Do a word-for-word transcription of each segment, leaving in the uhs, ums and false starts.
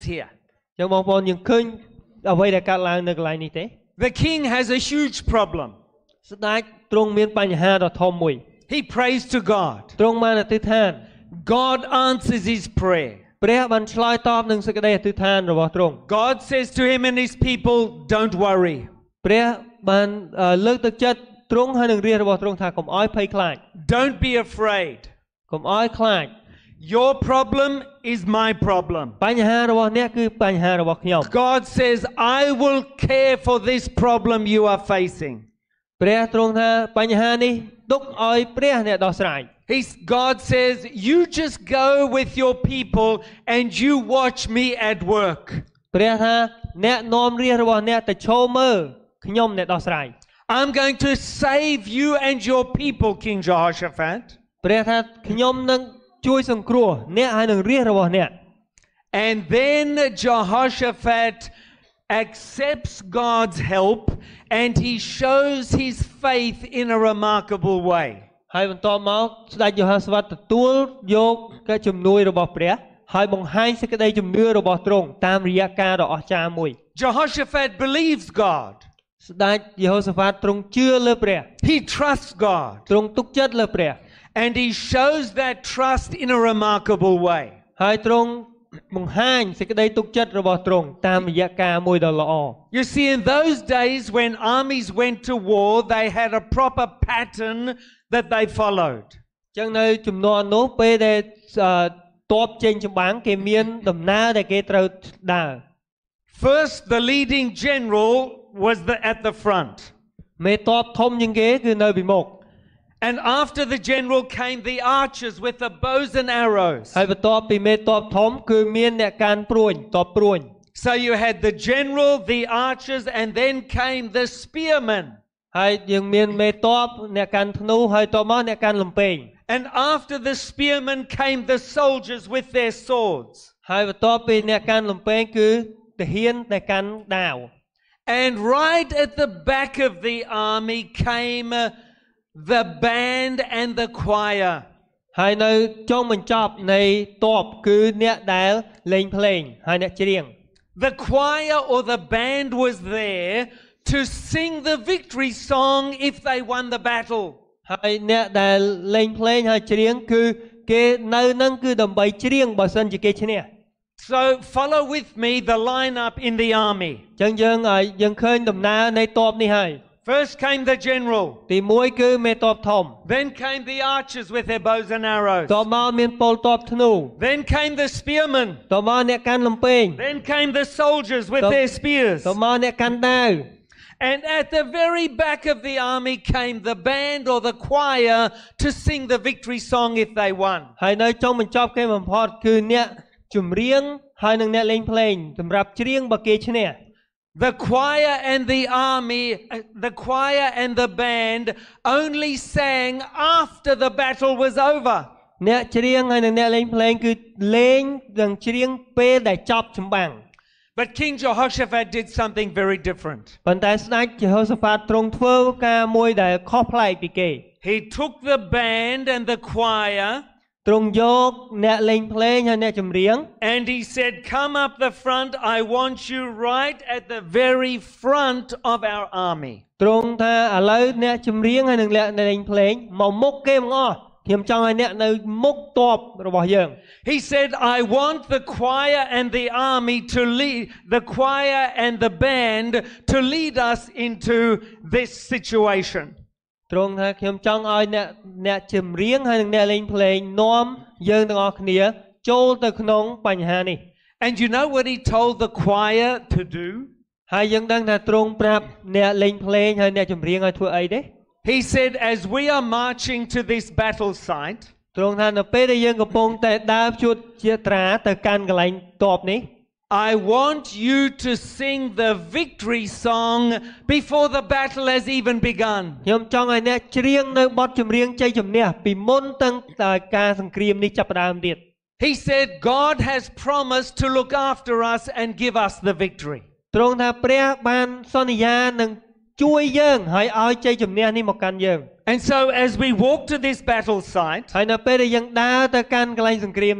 here. ចឹងបងប្អូនយើងឃើញអ្វីដែលកើតឡើងនៅកន្លែងនេះទេ The king has a huge problem. ស្ដេចទ្រង់មានបញ្ហាដ៏ធំមួយ He prays to God. ទ្រង់បានអធិដ្ឋាន God answers his prayer. ព្រះបានឆ្លើយតបនឹងសេចក្តីអធិដ្ឋានរបស់ទ្រង់ God says to him and his people, don't worry. ព្រះបានលើកទឹកចិត្តទ្រង់ហើយនឹងរាជរបស់ទ្រង់ថាកុំឲ្យភ័យខ្លាច Don't be afraid. កុំឲ្យខ្លាច Your problem is my problem. បញ្ហារបស់អ្នកគឺបញ្ហារបស់ខ្ញុំ God says, I will care for this problem you are facing. ព្រះទ្រង់ថាបញ្ហានេះទុកឲ្យព្រះអ្នកដោះស្រាយ He's, God says, you just go with your people and you watch me at work. ព្រះថាអ្នកនាំរាជរបស់អ្នកទៅឈរមើលខ្ញុំអ្នកដោះស្រាយ I'm going to save you and your people, King Jehoshaphat. ព្រះថាខ្ញុំនឹងជួយសង្គ្រោះអ្នកហើយនឹងរាជរបស់អ្នក And then Jehoshaphat accepts God's help and he shows his faith in a remarkable way. ហើយបន្តមកស្ដេចយេហូស្វាតទទួលយកកិច្ចជំនួយរបស់ព្រះហើយបង្ហាញសេចក្តីជំនឿរបស់ទ្រង់តាមរយៈការដ៏អស្ចារ្យមួយ Jehoshaphat believes God. ស្ដេចយេហូស្វាតទ្រង់ជឿលើព្រះ He trusts God. ទ្រង់ទុកចិត្តលើព្រះ And he shows that trust in a remarkable way. ហើយទ្រង់បង្ហាញសេចក្តីទុកចិត្តរបស់ទ្រង់តាមរយៈការមួយដ៏ល្អ You see, in those days when armies went to war, they had a proper pattern that they followed. ចឹងនៅជំនាន់នោះពេលដែលតបចេញចម្បាំងគេមានដំណើរដែលគេត្រូវដើរ First, the leading general was the, at the front. មេតបធំជាងគេគឺនៅពីមុខ And after the general came the archers with the bows and arrows. ហើយបន្ទាប់ពីមេតបធំគឺមានអ្នកកាន់ព្រួញតបព្រួញ So you had the general, the archers, and then came the spearmen. ហើយយើងមានមេតបអ្នកកាន់ធ្នូហើយតបមកអ្នកកាន់លំពែង And after the spearmen came the soldiers with their swords. ហើយបន្ទាប់ពីអ្នកកាន់លំពែងគឺទាហានដែលកាន់ដាវ And right at the back of the army came uh, the band and the choir. ហើយនៅចុងបញ្ចប់នៃតបគឺអ្នកដែលលេងភ្លេងហើយអ្នកច្រៀង The choir or the band was there to sing the victory song if they won the battle. ហើយអ្នកដែលលេងភ្លេងហើយច្រៀងគឺគេនៅនឹងគឺដើម្បីច្រៀងបើសិនជាគេឈ្នះ So follow with me the lineup in the army. ចឹងយើងយើងឃើញដំណើរនៃតបនេះហើយ First came the general. ទីមួយគឺមេតបធំ Then came the archers with their bows and arrows. តបមកមានពលតបធ្នូ Then came the spearmen. តបមកអ្នកកាន់លំពែង Then came the soldiers with their spears. តបមកអ្នកកាន់ដាវ And at the very back of the army came the band or the choir to sing the victory song if they won. ហើយនៅចុងបញ្ចប់គេបំផុតគឺអ្នកចម្រៀងហើយនឹងអ្នកលេងភ្លេងសម្រាប់ច្រៀងបើគេឈ្នះ The choir and the army, the choir and the band only sang after the battle was over. អ្នកច្រៀងហើយនឹងអ្នកលេងភ្លេងគឺលេងនិងច្រៀងពេលដែលចប់ចម្បាំង But King Jehoshaphat did something very different. ប៉ុន្តែស្ដេចយេហូសាហ្វាតទ្រង់ធ្វើការមួយដែលខុសប្លែកពីគេ He took the band and the choir. ទ្រង់យកអ្នកលេងភ្លេងហើយអ្នកចម្រៀង And he said, come up the front. I want you right at the very front of our army. ទ្រង់ថាឥឡូវអ្នកចម្រៀងហើយនឹងអ្នកលេងភ្លេងមកមុខគេទាំងអស់ខ្ញុំចង់ឲ្យអ្នកនៅមុខតបរបស់យើង He said, I want the choir and the army to lead, the choir and the band to lead us into this situation. ទ្រង់ថាខ្ញុំចង់ឲ្យអ្នកអ្នកចម្រៀងហើយនឹងអ្នកលេងភ្លេងនាំយើងទាំងអស់គ្នាចូលទៅក្នុងបញ្ហានេះ And you know what he told the choir to do? ហើយយើងដឹងថាទ្រង់ប្រាប់អ្នកលេងភ្លេងហើយអ្នកចម្រៀងឲ្យធ្វើអីទេ He said, as we are marching to this battle site, ទ្រង់ថានៅពេលដែលយើងកំពុងតែដើរជួបជាត្រាទៅកាន់កន្លែងតបនេះ I want you to sing the victory song before the battle has even begun. ខ្ញុំចង់ឲ្យអ្នកច្រៀងនៅបទចម្រៀងជ័យជំនះពីមុនតាំងតែការសង្គ្រាមនេះចាប់ផ្ដើមទៀត He said, God has promised to look after us and give us the victory. ទ្រង់ថាព្រះបានសន្យានឹងជួយយើងហើយឲ្យជ័យជំនះនេះមកកាន់យើង And so as we walk to this battle site, ហើយនៅពេលដែលយើងដើរទៅកាន់កន្លែងសង្គ្រាមនេះ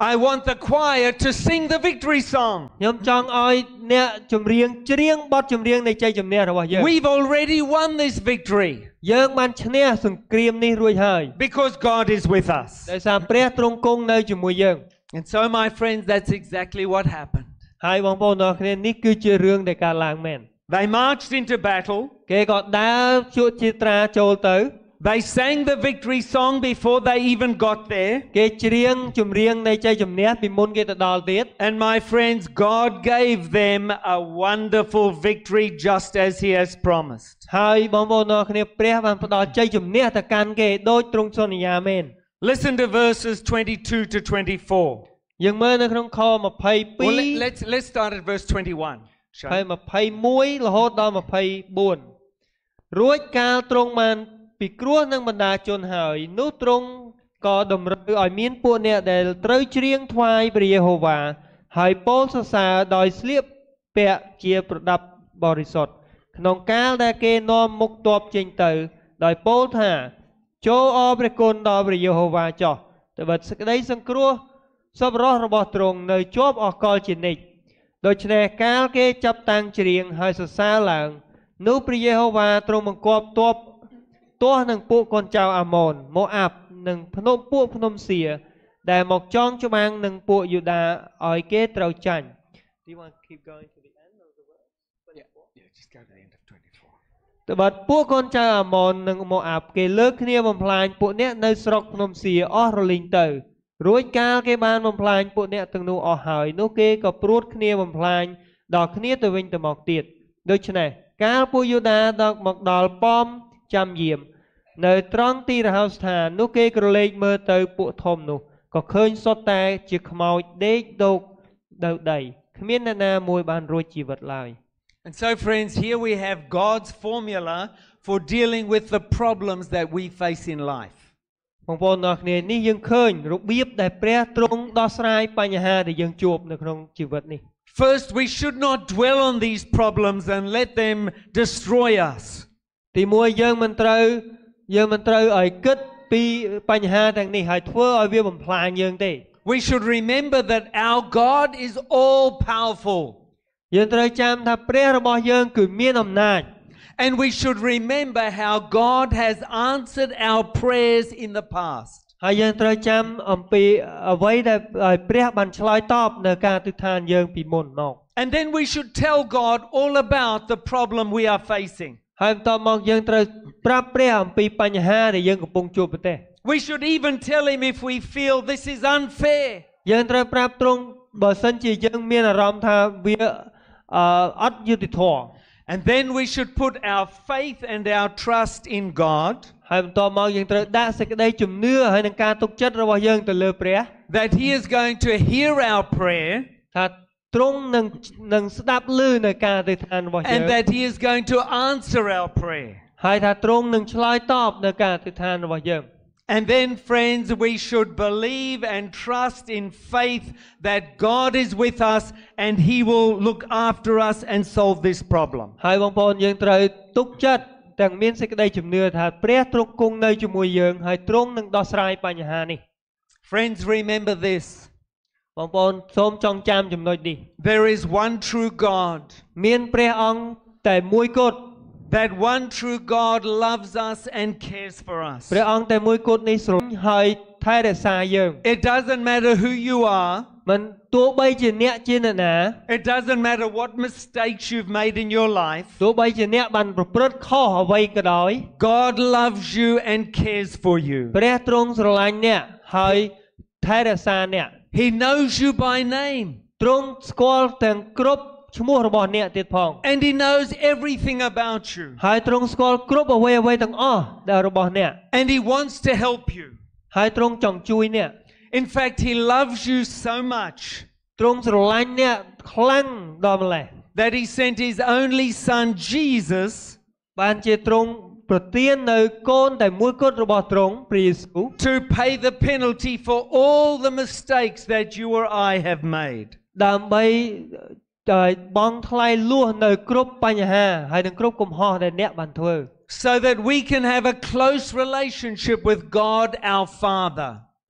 I want the choir to sing the victory song. ខ្ញុំចង់ឲ្យអ្នកចម្រៀងច្រៀងបទចម្រៀងនៃជ័យជំនះរបស់យើង We've already won this victory យើងបានឈ្នះសង្គ្រាមនេះរួចហើយ because God is with us. ដោយសារព្រះទ្រង់គង់នៅជាមួយយើង And so, my friends, that's exactly what happened. ហើយបងប្អូនទាំងអស់គ្នានេះគឺជារឿងដែលកើតឡើងមែន They marched into battle. គេក៏ដើរជួបជាត្រាចូលទៅ They sang the victory song before they even got there. គេច្រៀងចម្រៀងនៃជ័យជំនះពីមុនគេទៅដល់ទៀត And my friends, God gave them a wonderful victory just as He has promised. ហើយបងប្អូនទាំងអស់គ្នាព្រះបានផ្ដល់ជ័យជំនះទៅកាន់គេដោយទ្រង់សន្យាមែន Listen to verses twenty-two to twenty-four. យើងមើលនៅក្នុងខ Well, ยี่สิบสอง let, let's let's start at verse twenty-one. ហើយ ยี่สิบเอ็ด រហូតដល់ ยี่สิบสี่ រួចកាលទ្រង់បានពីគ្រោះនឹងបណ្ដាជនហើយនោះទ្រង់ក៏តម្រូវឲ្យមានពួកអ្នកដែលត្រូវច្រៀងថ្វាយព្រះយេហូវ៉ាហើយពោលសរសើរដោយស្លៀកពាក់ជាប្រដាប់បរិសុទ្ធក្នុងកាលដែលគេនាំមុខទ័ពចេញទៅដោយពោលថាចូលអរព្រះគុណដល់ព្រះយេហូវ៉ាចុះត្បិតសេចក្តីសង្គ្រោះសប្បុរសរបស់ទ្រង់នៅជាប់អកលជានិច្ចដូច្នេះកាលគេចាប់តាំងច្រៀងហើយសរសើរឡើងនោះព្រះយេហូវ៉ាទ្រង់បង្គាប់ទ័ពទាស់នឹងពួកកូនចៅអាម៉ូនម៉ូអាប់និងភ្នំពួកភ្នំសៀដែលមកចងច្បាំងនឹងពួកយូដាឲ្យគេត្រូវចាញ់ Do you want to keep going to the end of the verse? Yeah, yeah, just go to the end of twenty-four. ត្បិតពួកកូនចៅអាម៉ូននិងម៉ូអាប់គេលើកគ្នាបំផ្លាញពួកអ្នកនៅស្រុកភ្នំសៀអស់រលីងទៅរួចកាលគេបានបំផ្លាញពួកអ្នកទាំងនោះអស់ហើយនោះគេក៏ព្រួតគ្នាបំផ្លាញដល់គ្នាទៅវិញទៅមកទៀតដូច្នេះកាលពួកយូដាដល់មកដល់ប៉មចាំយាមនៅត្រង់ទីរហោស្ថាននោះគេក្រឡេកមើលទៅពួកធំនោះក៏ឃើញសុទ្ធតែជាខ្មោចដេកដោកនៅដីគ្មានអ្នកណាមួយបានរួចជីវិតឡើយ And so, friends, here we have God's formula for dealing with the problems that we face in life. បងប្អូនទាំងអស់គ្នានេះយើងឃើញរបៀបដែលព្រះទ្រង់ដោះស្រាយបញ្ហាដែលយើងជួបនៅក្នុងជីវិតនេះ First, we should not dwell on these problems and let them destroy us. ទីមួយយើងមិនត្រូវយើងមិនត្រូវឲ្យគិតពីបញ្ហាទាំងនេះហើយធ្វើឲ្យវាបំផ្លាញយើងទេ We should remember that our God is all powerful. យើងត្រូវចាំថាព្រះរបស់យើងគឺមានអំណាច And we should remember how God has answered our prayers in the past. ហើយយើងត្រូវចាំអំពីអ្វីដែលព្រះបានឆ្លើយតបនៅការទិដ្ឋានយើងពីមុនមក And then we should tell God all about the problem we are facing. ហើយបន្ទាប់មកយើងត្រូវប្រាប់ព្រះអំពីបញ្ហាដែលយើងកំពុងជួបប្រទះ We should even tell him if we feel this is unfair. យើងត្រូវប្រាប់ទ្រង់បើសិនជាយើងមានអារម្មណ៍ថាវាអត់យុត្តិធម៌ And then we should put our faith and our trust in God. ហើយបន្ទាប់មកយើងត្រូវដាក់សេចក្តីជំនឿហើយនឹងការទុកចិត្តរបស់យើងទៅលើព្រះ That he is going to hear our prayer. ថាទ្រង់នឹងនឹងស្ដាប់ឮនៅការអធិដ្ឋានរបស់យើង And that he is going to answer our prayer. ហើយថាទ្រង់នឹងឆ្លើយតបនៅការអធិដ្ឋានរបស់យើង And then, friends, we should believe and trust in faith that God is with us and he will look after us and solve this problem. ហើយបងប្អូនយើងត្រូវទុកចិត្តទាំងមានសេចក្តីជំនឿថាព្រះទ្រង់គង់នៅជាមួយយើងហើយទ្រង់នឹងដោះស្រាយបញ្ហានេះ Friends, remember this. បងប្អូនសូមចងចាំចំណុចនេះ There is one true God. មានព្រះអង្គតែមួយគត់ That one true God loves us and cares for us. ព្រះអង្គតែមួយគត់នេះស្រឡាញ់ហើយថែរក្សាយើង It doesn't matter who you are. មិនទោះបីជាអ្នកជាអ្នកណា It doesn't matter what mistakes you've made in your life. ទោះបីជាអ្នកបានប្រព្រឹត្តខុសអ្វីក៏ដោយ God loves you and cares for you. ព្រះទ្រង់ស្រឡាញ់អ្នកហើយថែរក្សាអ្នក He knows you by name. ទ្រង់ស្គាល់ទាំងគ្រប់ឈ្មោះរបស់អ្នកទៀតផង And he knows everything about you. ហើយទ្រង់ស្គាល់គ្រប់អ្វីអ្វីទាំងអស់ដែលរបស់អ្នក And he wants to help you. ហើយទ្រង់ចង់ជួយអ្នក In fact, he loves you so much ទ្រង់ស្រឡាញ់អ្នកខ្លាំងដល់ម្ល៉េះ that he sent his only son Jesus បានជាទ្រង់ប្រទាននៅកូនតែមួយគត់របស់ទ្រង់ព្រះយេស៊ូវ to pay the penalty for all the mistakes that you or I have made. ដើម្បីតែបងថ្លៃលួសនៅគ្រប់បញ្ហាហើយនឹងគ្រប់កំហុសដែលអ្នកបានធ្វើ So that we can have a close relationship with God our Father.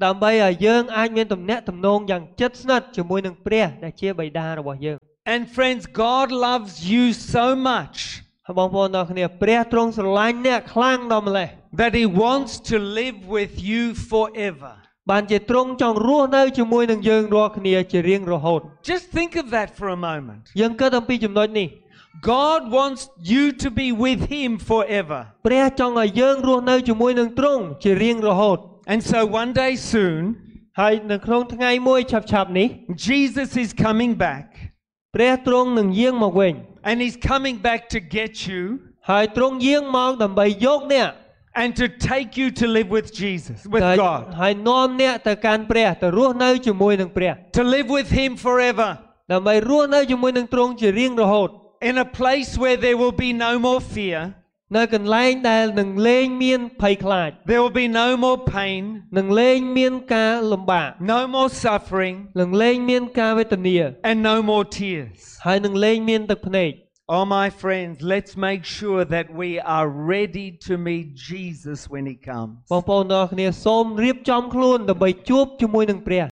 ដើម្បីឲ្យយើងអាចមានទំនាក់ទំនងយ៉ាងជិតស្និទ្ធជាមួយនឹងព្រះដែលជាបិតារបស់យើង And friends, God loves you so much ហើយបងប្អូនទាំងគ្នាព្រះទ្រង់ស្រឡាញ់អ្នកខ្លាំងដល់ម្ល៉េះ that He wants to live with you forever. បានជាទ្រង់ចង់រស់នៅជាមួយនឹងយើងរាល់គ្នាជារៀងរហូត Just think of that for a moment. យើងគិតអំពីចំណុចនេះ God wants you to be with Him forever. ព្រះចង់ឲ្យយើងរស់នៅជាមួយនឹងទ្រង់ជារៀងរហូត And so one day soon, ហើយនៅក្នុងថ្ងៃមួយឆាប់ៗនេះ Jesus is coming back. ព្រះទ្រង់នឹងយាងមកវិញ And He's coming back to get you ហើយទ្រង់យាងមកដើម្បីយកអ្នក and to take you to live with Jesus, with ហើយ God. ហើយនាំអ្នកទៅកាន់ព្រះទៅរស់នៅជាមួយនឹងព្រះ To live with Him forever. ដើម្បីរស់នៅជាមួយនឹងទ្រង់ជារៀងរហូត In a place where there will be no more fear. នៅកន្លែងដែលនឹងលែងមានភ័យខ្លាច There will be no more pain. នឹងលែងមានការលំបាក No more suffering. នឹងលែងមានការវេទនា And no more tears. ហើយនឹងលែងមានទឹកភ្នែក Oh, my friends, let's make sure that we are ready to meet Jesus when He comes. បងប្អូនទាំងគ្នាសូមរៀបចំខ្លួនដើម្បីជួបជាមួយនឹងព្រះ